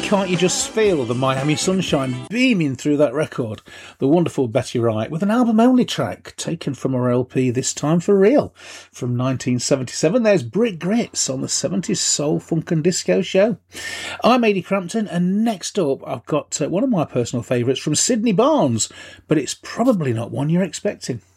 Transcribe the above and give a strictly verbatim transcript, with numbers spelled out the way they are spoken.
Can't You Just Feel the Miami sunshine beaming through that record? The wonderful Betty Wright with an album-only track taken from her L P This Time For Real from nineteen seventy-seven. There's Brick Grits on the seventies Soul, Funk and Disco Show. I'm Ady Crampton, and next up I've got uh, one of my personal favourites from Sydney Barnes, but it's probably not one you're expecting.